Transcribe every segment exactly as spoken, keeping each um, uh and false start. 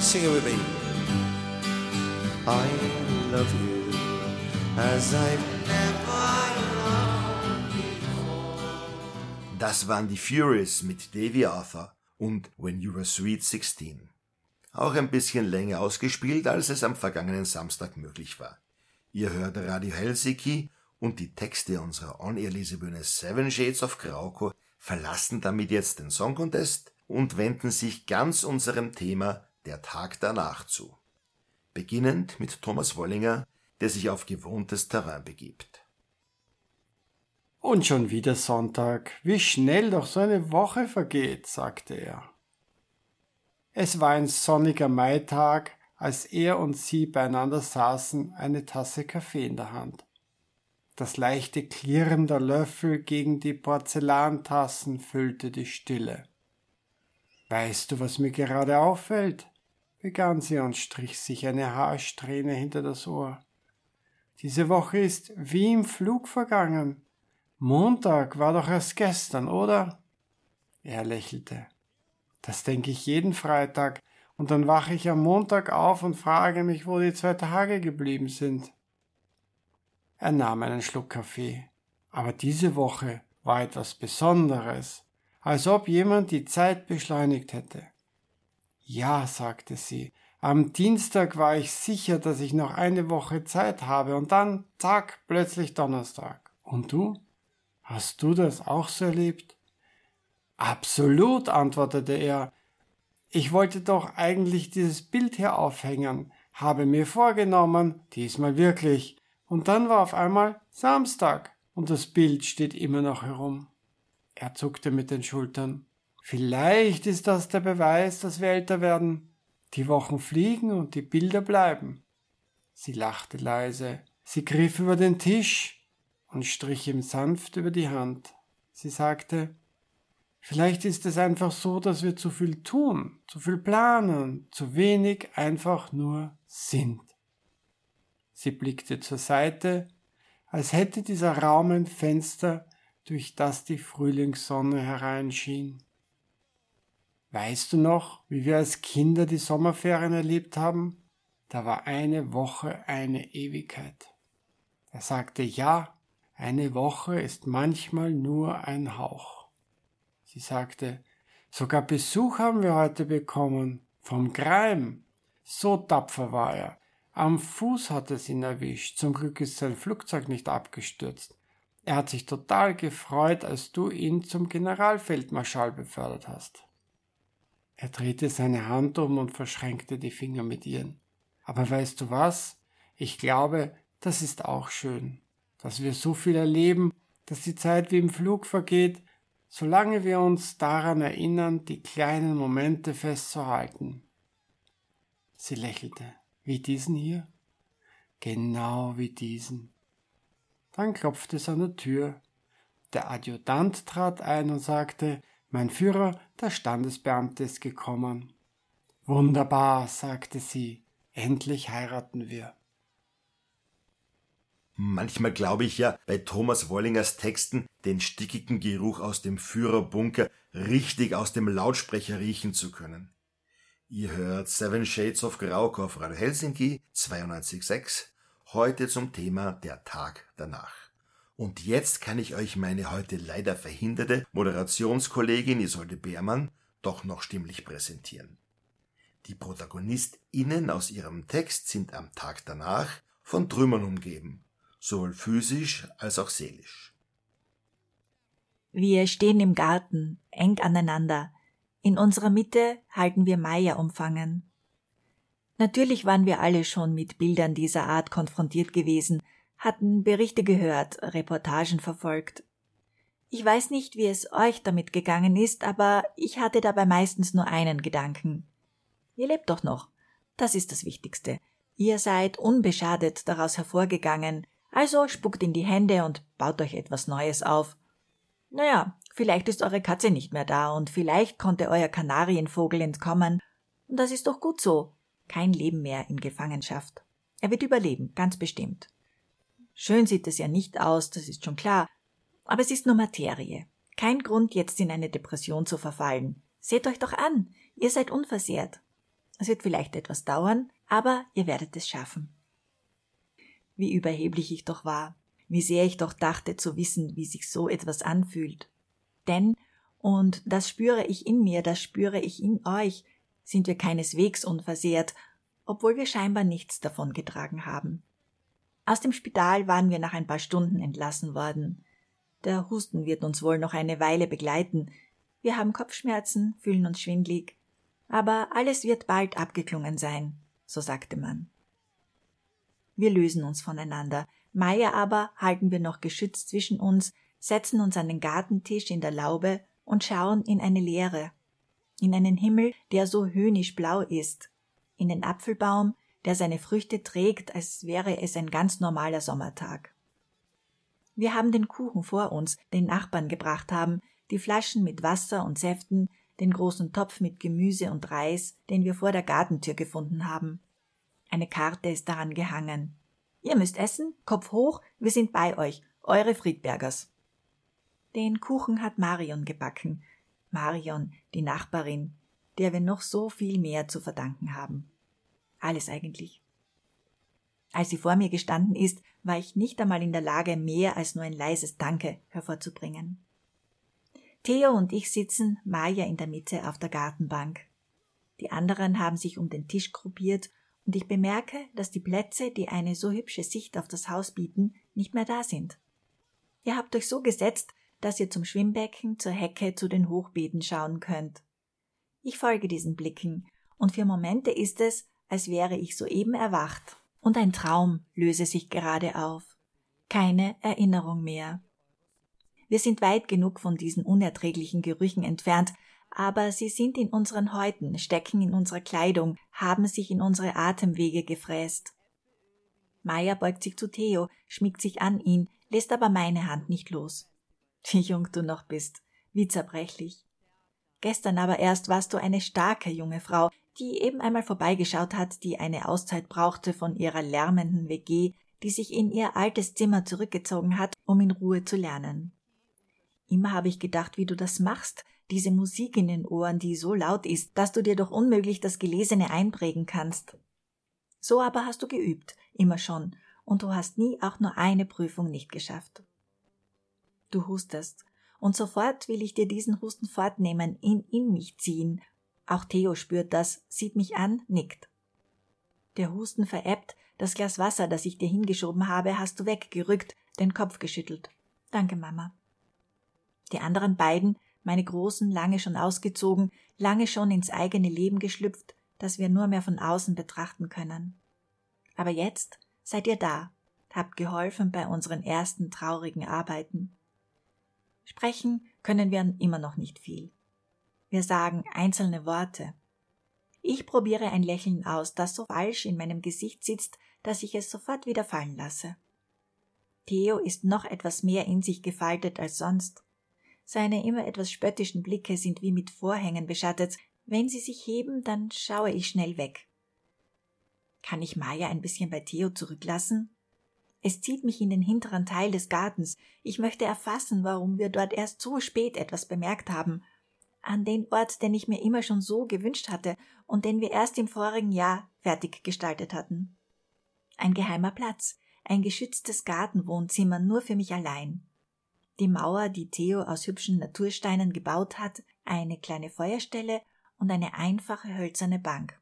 Sing it with me. I love you as I've never loved before. Das waren die Furies mit Davy Arthur und When You Were Sweet sixteen. Auch ein bisschen länger ausgespielt, als es am vergangenen Samstag möglich war. Ihr hört Radio Helsinki und die Texte unserer On-Air-Lesebühne Seven Shades of Grauko verlassen damit jetzt den Song Contest und wenden sich ganz unserem Thema Der Tag danach zu. Beginnend mit Thomas Wollinger, der sich auf gewohntes Terrain begibt. Und schon wieder Sonntag. Wie schnell doch so eine Woche vergeht, sagte er. Es war ein sonniger Maitag, als er und sie beieinander saßen, eine Tasse Kaffee in der Hand. Das leichte Klirren der Löffel gegen die Porzellantassen füllte die Stille. »Weißt du, was mir gerade auffällt?« begann sie und strich sich eine Haarsträhne hinter das Ohr. »Diese Woche ist wie im Flug vergangen. Montag war doch erst gestern, oder?« Er lächelte. »Das denke ich jeden Freitag, und dann wache ich am Montag auf und frage mich, wo die zwei Tage geblieben sind.« Er nahm einen Schluck Kaffee. Aber diese Woche war etwas Besonderes, als ob jemand die Zeit beschleunigt hätte. »Ja«, sagte sie, »am Dienstag war ich sicher, dass ich noch eine Woche Zeit habe, und dann, zack, plötzlich Donnerstag. Und du? Hast du das auch so erlebt?« »Absolut«, antwortete er. »Ich wollte doch eigentlich dieses Bild hier aufhängen, habe mir vorgenommen, diesmal wirklich, und dann war auf einmal Samstag, und das Bild steht immer noch herum.« Er zuckte mit den Schultern. »Vielleicht ist das der Beweis, dass wir älter werden. Die Wochen fliegen und die Bilder bleiben.« Sie lachte leise. Sie griff über den Tisch und strich ihm sanft über die Hand. Sie sagte, »Vielleicht ist es einfach so, dass wir zu viel tun, zu viel planen, zu wenig einfach nur sind.« Sie blickte zur Seite, als hätte dieser Raum ein Fenster, durch das die Frühlingssonne hereinschien. »Weißt du noch, wie wir als Kinder die Sommerferien erlebt haben? Da war eine Woche eine Ewigkeit.« Er sagte, »Ja, eine Woche ist manchmal nur ein Hauch.« Sie sagte, »Sogar Besuch haben wir heute bekommen, vom Greim. So tapfer war er. Am Fuß hat es ihn erwischt, zum Glück ist sein Flugzeug nicht abgestürzt. Er hat sich total gefreut, als du ihn zum Generalfeldmarschall befördert hast.« Er drehte seine Hand um und verschränkte die Finger mit ihren. »Aber weißt du was? Ich glaube, das ist auch schön, dass wir so viel erleben, dass die Zeit wie im Flug vergeht, solange wir uns daran erinnern, die kleinen Momente festzuhalten.« Sie lächelte. »Wie diesen hier?« »Genau wie diesen.« Dann klopfte es an der Tür. Der Adjutant trat ein und sagte, »Mein Führer, der Standesbeamte ist gekommen.« »Wunderbar«, sagte sie, »endlich heiraten wir.« Manchmal glaube ich ja, bei Thomas Wollingers Texten den stickigen Geruch aus dem Führerbunker richtig aus dem Lautsprecher riechen zu können. Ihr hört Seven Shades of Grauko auf Radio Helsinki zweiundneunzig Komma sechs, heute zum Thema Der Tag danach. Und jetzt kann ich euch meine heute leider verhinderte Moderationskollegin Isolde Beermann doch noch stimmlich präsentieren. Die ProtagonistInnen aus ihrem Text sind am Tag danach von Trümmern umgeben, sowohl physisch als auch seelisch. Wir stehen im Garten, eng aneinander. In unserer Mitte halten wir Maya umfangen. Natürlich waren wir alle schon mit Bildern dieser Art konfrontiert gewesen, hatten Berichte gehört, Reportagen verfolgt. Ich weiß nicht, wie es euch damit gegangen ist, aber ich hatte dabei meistens nur einen Gedanken. Ihr lebt doch noch. Das ist das Wichtigste. Ihr seid unbeschadet daraus hervorgegangen, also spuckt in die Hände und baut euch etwas Neues auf. Naja, vielleicht ist eure Katze nicht mehr da und vielleicht konnte euer Kanarienvogel entkommen. Und das ist doch gut so. Kein Leben mehr in Gefangenschaft. Er wird überleben, ganz bestimmt. Schön sieht es ja nicht aus, das ist schon klar. Aber es ist nur Materie. Kein Grund, jetzt in eine Depression zu verfallen. Seht euch doch an, ihr seid unversehrt. Es wird vielleicht etwas dauern, aber ihr werdet es schaffen. Wie überheblich ich doch war, wie sehr ich doch dachte zu wissen, wie sich so etwas anfühlt. Denn, und das spüre ich in mir, das spüre ich in euch, sind wir keineswegs unversehrt, obwohl wir scheinbar nichts davon getragen haben. Aus dem Spital waren wir nach ein paar Stunden entlassen worden. Der Husten wird uns wohl noch eine Weile begleiten. Wir haben Kopfschmerzen, fühlen uns schwindlig. Aber alles wird bald abgeklungen sein, so sagte man. Wir lösen uns voneinander. Maya aber halten wir noch geschützt zwischen uns, setzen uns an den Gartentisch in der Laube und schauen in eine Leere, in einen Himmel, der so höhnisch blau ist, in den Apfelbaum, der seine Früchte trägt, als wäre es ein ganz normaler Sommertag. Wir haben den Kuchen vor uns, den Nachbarn gebracht haben, die Flaschen mit Wasser und Säften, den großen Topf mit Gemüse und Reis, den wir vor der Gartentür gefunden haben. Eine Karte ist daran gehangen. Ihr müsst essen, Kopf hoch, wir sind bei euch, eure Friedbergers. Den Kuchen hat Marion gebacken. Marion, die Nachbarin, der wir noch so viel mehr zu verdanken haben. Alles eigentlich. Als sie vor mir gestanden ist, war ich nicht einmal in der Lage, mehr als nur ein leises Danke hervorzubringen. Theo und ich sitzen, Maya in der Mitte auf der Gartenbank. Die anderen haben sich um den Tisch gruppiert und ich bemerke, dass die Plätze, die eine so hübsche Sicht auf das Haus bieten, nicht mehr da sind. Ihr habt euch so gesetzt, dass ihr zum Schwimmbecken, zur Hecke, zu den Hochbeeten schauen könnt. Ich folge diesen Blicken und für Momente ist es, als wäre ich soeben erwacht und ein Traum löse sich gerade auf. Keine Erinnerung mehr. Wir sind weit genug von diesen unerträglichen Gerüchen entfernt, aber sie sind in unseren Häuten, stecken in unserer Kleidung, haben sich in unsere Atemwege gefräst. Maya beugt sich zu Theo, schmiegt sich an ihn, lässt aber meine Hand nicht los. Wie jung du noch bist, wie zerbrechlich. Gestern aber erst warst du eine starke junge Frau, die eben einmal vorbeigeschaut hat, die eine Auszeit brauchte von ihrer lärmenden W G, die sich in ihr altes Zimmer zurückgezogen hat, um in Ruhe zu lernen. Immer habe ich gedacht, wie du das machst, diese Musik in den Ohren, die so laut ist, dass du dir doch unmöglich das Gelesene einprägen kannst. So aber hast du geübt, immer schon, und du hast nie auch nur eine Prüfung nicht geschafft. Du hustest, und sofort will ich dir diesen Husten fortnehmen, ihn in mich ziehen. Auch Theo spürt das, sieht mich an, nickt. Der Husten verebbt, das Glas Wasser, das ich dir hingeschoben habe, hast du weggerückt, den Kopf geschüttelt. Danke, Mama. Die anderen beiden, meine Großen, lange schon ausgezogen, lange schon ins eigene Leben geschlüpft, das wir nur mehr von außen betrachten können. Aber jetzt seid ihr da, habt geholfen bei unseren ersten traurigen Arbeiten. Sprechen können wir immer noch nicht viel. Wir sagen einzelne Worte. Ich probiere ein Lächeln aus, das so falsch in meinem Gesicht sitzt, dass ich es sofort wieder fallen lasse. Theo ist noch etwas mehr in sich gefaltet als sonst. Seine immer etwas spöttischen Blicke sind wie mit Vorhängen beschattet. Wenn sie sich heben, dann schaue ich schnell weg. Kann ich Maya ein bisschen bei Theo zurücklassen? Es zieht mich in den hinteren Teil des Gartens. Ich möchte erfassen, warum wir dort erst so spät etwas bemerkt haben. An den Ort, den ich mir immer schon so gewünscht hatte und den wir erst im vorigen Jahr fertig gestaltet hatten. Ein geheimer Platz, ein geschütztes Gartenwohnzimmer nur für mich allein. Die Mauer, die Theo aus hübschen Natursteinen gebaut hat, eine kleine Feuerstelle und eine einfache hölzerne Bank.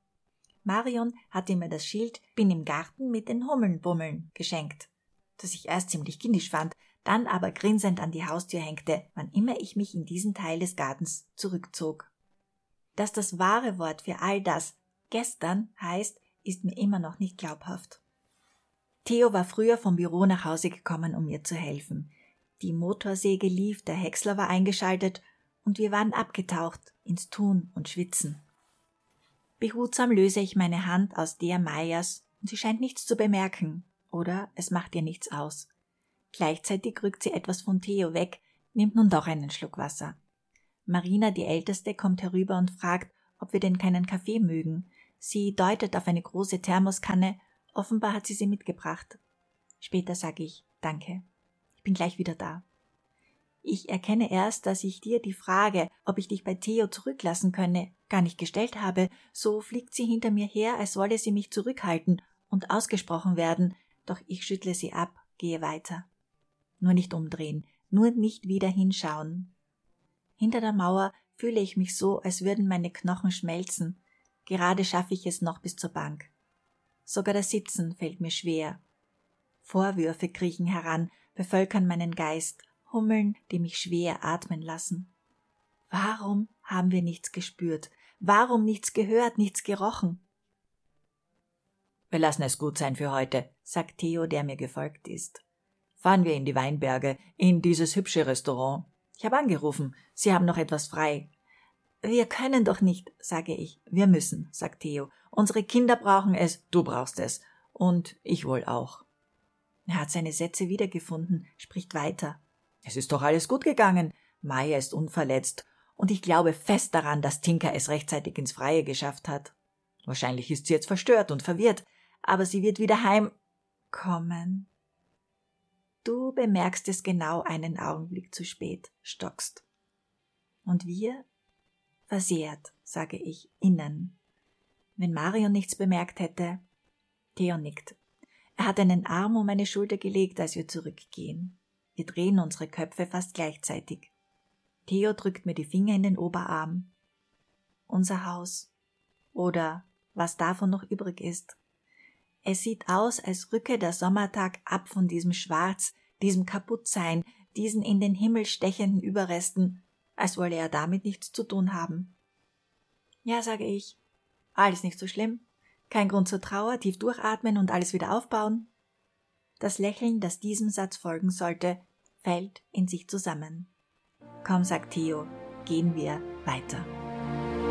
Marion hatte mir das Schild »Bin im Garten mit den Hummeln-Bummeln« geschenkt, das ich erst ziemlich kindisch fand, dann aber grinsend an die Haustür hängte, wann immer ich mich in diesen Teil des Gartens zurückzog. Dass das wahre Wort für all das »gestern« heißt, ist mir immer noch nicht glaubhaft. Theo war früher vom Büro nach Hause gekommen, um mir zu helfen. Die Motorsäge lief, der Häcksler war eingeschaltet und wir waren abgetaucht ins Tun und Schwitzen. Behutsam löse ich meine Hand aus der Mayas und sie scheint nichts zu bemerken, oder es macht ihr nichts aus. Gleichzeitig rückt sie etwas von Theo weg, nimmt nun doch einen Schluck Wasser. Marina, die Älteste, kommt herüber und fragt, ob wir denn keinen Kaffee mögen. Sie deutet auf eine große Thermoskanne, offenbar hat sie sie mitgebracht. Später sage ich, danke. Ich bin gleich wieder da. Ich erkenne erst, dass ich dir die Frage, ob ich dich bei Theo zurücklassen könne, gar nicht gestellt habe. So fliegt sie hinter mir her, als wolle sie mich zurückhalten und ausgesprochen werden, doch ich schüttle sie ab, gehe weiter. Nur nicht umdrehen, nur nicht wieder hinschauen. Hinter der Mauer fühle ich mich so, als würden meine Knochen schmelzen. Gerade schaffe ich es noch bis zur Bank. Sogar das Sitzen fällt mir schwer. Vorwürfe kriechen heran, bevölkern meinen Geist, Hummeln, die mich schwer atmen lassen. Warum haben wir nichts gespürt? Warum nichts gehört, nichts gerochen? Wir lassen es gut sein für heute, sagt Theo, der mir gefolgt ist. Fahren wir in die Weinberge, in dieses hübsche Restaurant. Ich habe angerufen, Sie haben noch etwas frei. Wir können doch nicht, sage ich. Wir müssen, sagt Theo. Unsere Kinder brauchen es, du brauchst es. Und ich wohl auch. Er hat seine Sätze wiedergefunden, spricht weiter. Es ist doch alles gut gegangen. Maya ist unverletzt. Und ich glaube fest daran, dass Tinka es rechtzeitig ins Freie geschafft hat. Wahrscheinlich ist sie jetzt verstört und verwirrt, aber sie wird wieder heimkommen. Du bemerkst es genau einen Augenblick zu spät, stockst. Und wir? Versehrt, sage ich, innen. Wenn Marion nichts bemerkt hätte. Theo nickt. Er hat einen Arm um meine Schulter gelegt, als wir zurückgehen. Wir drehen unsere Köpfe fast gleichzeitig. Theo drückt mir die Finger in den Oberarm. Unser Haus. Oder was davon noch übrig ist. Es sieht aus, als rücke der Sommertag ab von diesem Schwarz, diesem Kaputtsein, diesen in den Himmel stechenden Überresten, als wolle er damit nichts zu tun haben. Ja, sage ich, alles nicht so schlimm. Kein Grund zur Trauer, tief durchatmen und alles wieder aufbauen. Das Lächeln, das diesem Satz folgen sollte, fällt in sich zusammen. Komm, sagt Theo, gehen wir weiter.